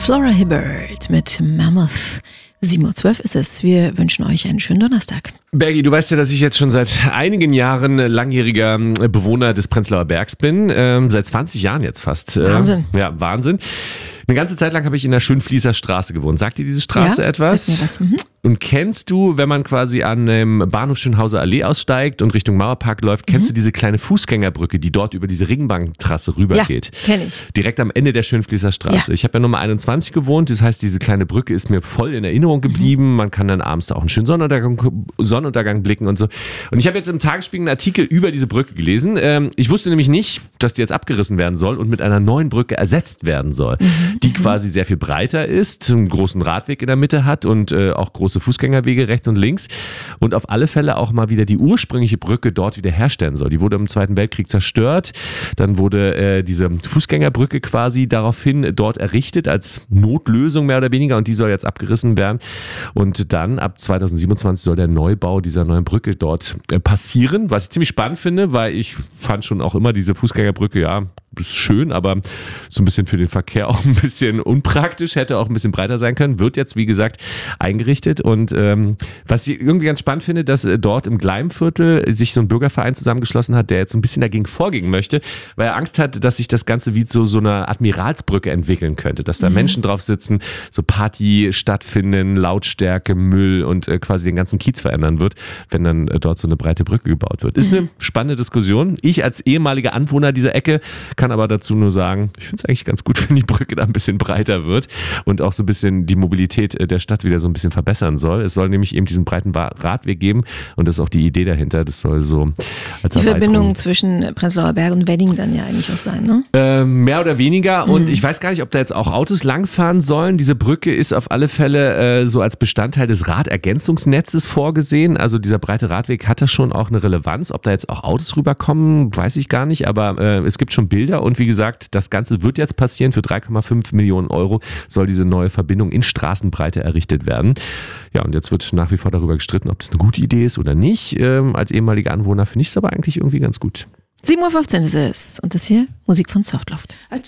Flora Hibbert mit Mammoth. 7.12 Uhr ist es. Wir wünschen euch einen schönen Donnerstag. Bergi, du weißt ja, dass ich jetzt schon seit einigen Jahren langjähriger Bewohner des Prenzlauer Bergs bin. Seit 20 Jahren jetzt fast. Wahnsinn. Ja, Wahnsinn. Eine ganze Zeit lang habe ich in der Schönfließer Straße gewohnt. Sagt dir diese Straße etwas? Sagt mir was. Mhm. Und kennst du, wenn man quasi an dem Bahnhof Schönhauser Allee aussteigt und Richtung Mauerpark läuft, kennst du diese kleine Fußgängerbrücke, die dort über diese Ringbahntrasse rübergeht? Ja, kenne ich. Direkt am Ende der Schönfließer Straße. Ja. Ich habe ja Nummer 21 gewohnt, das heißt, diese kleine Brücke ist mir voll in Erinnerung geblieben. Man kann dann abends da auch einen schönen Sonnenuntergang blicken und so. Und ich habe jetzt im Tagesspiegel einen Artikel über diese Brücke gelesen. Ich wusste nämlich nicht, dass die jetzt abgerissen werden soll und mit einer neuen Brücke ersetzt werden soll, die quasi sehr viel breiter ist, einen großen Radweg in der Mitte hat und auch große Fußgängerwege rechts und links und auf alle Fälle auch mal wieder die ursprüngliche Brücke dort wieder herstellen soll. Die wurde im Zweiten Weltkrieg zerstört, dann wurde diese Fußgängerbrücke quasi daraufhin dort errichtet als Notlösung mehr oder weniger und die soll jetzt abgerissen werden und dann ab 2027 soll der Neubau dieser neuen Brücke dort passieren, was ich ziemlich spannend finde, weil ich fand schon auch immer diese Fußgängerbrücke, ja, ist schön, aber so ein bisschen für den Verkehr auch ein bisschen unpraktisch, hätte auch ein bisschen breiter sein können, wird jetzt wie gesagt eingerichtet und was ich irgendwie ganz spannend finde, dass dort im Gleimviertel sich so ein Bürgerverein zusammengeschlossen hat, der jetzt so ein bisschen dagegen vorgehen möchte, weil er Angst hat, dass sich das Ganze wie so eine Admiralsbrücke entwickeln könnte, dass da Menschen drauf sitzen, so Party stattfinden, Lautstärke, Müll und quasi den ganzen Kiez verändern wird, wenn dann dort so eine breite Brücke gebaut wird. Ist eine spannende Diskussion. Ich als ehemaliger Anwohner dieser Ecke kann aber dazu nur sagen, ich finde es eigentlich ganz gut, wenn die Brücke da ein bisschen breiter wird und auch so ein bisschen die Mobilität der Stadt wieder so ein bisschen verbessern soll. Es soll nämlich eben diesen breiten Radweg geben und das ist auch die Idee dahinter. Das soll so als die Verbindung zwischen Prenzlauer Berg und Wedding dann ja eigentlich auch sein, ne? Mehr oder weniger und ich weiß gar nicht, ob da jetzt auch Autos langfahren sollen. Diese Brücke ist auf alle Fälle so als Bestandteil des Radergänzungsnetzes vorgesehen. Also dieser breite Radweg hat da schon auch eine Relevanz. Ob da jetzt auch Autos rüberkommen, weiß ich gar nicht, aber es gibt schon Bilder und wie gesagt, das Ganze wird jetzt passieren. Für 3,5 Millionen Euro soll diese neue Verbindung in Straßenbreite errichtet werden. Ja, und jetzt wird nach wie vor darüber gestritten, ob das eine gute Idee ist oder nicht. Als ehemaliger Anwohner finde ich es aber eigentlich irgendwie ganz gut. 7.15 Uhr ist es und das hier Musik von Softloft.